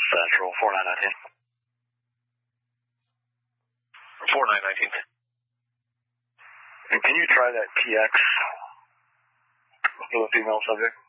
Central 4919. 4919. And can you try that TX for the female subject?